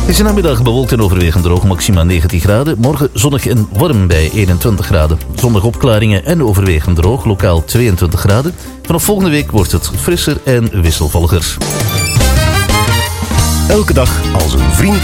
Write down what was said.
Het is namiddag bewolkt en overwegend droog, maxima 19 graden. Morgen zonnig en warm bij 21 graden. Zondag opklaringen en overwegend droog, lokaal 22 graden. Vanaf volgende week wordt het frisser en wisselvalliger. Elke dag als een vriend